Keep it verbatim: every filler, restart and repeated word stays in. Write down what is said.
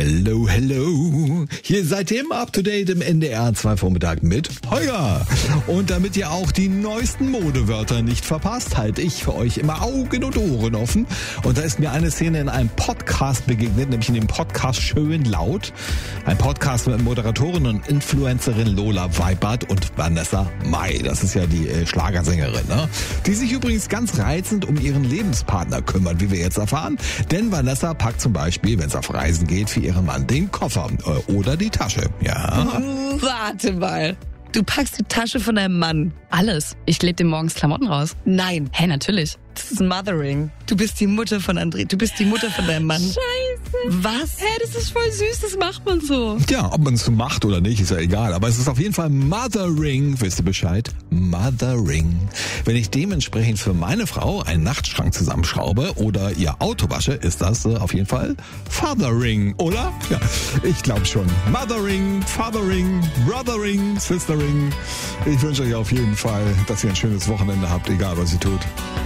Hello, hello. Hier seid ihr immer up to date im N D R zwei Vormittag mit Holger. Und damit ihr auch die neuesten Modewörter nicht verpasst, halte ich für euch immer Augen und Ohren offen. Und da ist mir eine Szene in einem Podcast begegnet, nämlich in dem Podcast Schön Laut. Ein Podcast mit Moderatorin und Influencerin Lola Weibart und Vanessa Mai. Das ist ja die äh, Schlagersängerin, ne? Die sich übrigens ganz reizend um ihren Lebenspartner kümmert, wie wir jetzt erfahren. Denn Vanessa packt zum Beispiel, wenn es auf Reisen geht, für ihren Mann den Koffer äh, oder die Tasche. Ja. Warte mal. Du packst die Tasche von deinem Mann. Alles. Ich klebe dir morgens Klamotten raus. Nein. Hey, natürlich. Das ist Mothering. Du bist die Mutter von André. Du bist die Mutter von deinem Mann. Scheiße. Was? Hä, das ist voll süß. Das macht man so. Ja, ob man es so macht oder nicht, ist ja egal. Aber es ist auf jeden Fall Mothering. Wisst ihr Bescheid? Mothering. Wenn ich dementsprechend für meine Frau einen Nachtschrank zusammenschraube oder ihr Auto wasche, ist das äh, auf jeden Fall Fathering, oder? Ja, ich glaube schon. Mothering, Fathering, Brothering, Sistering. Ich wünsche euch auf jeden Fall, dass ihr ein schönes Wochenende habt, egal was ihr tut.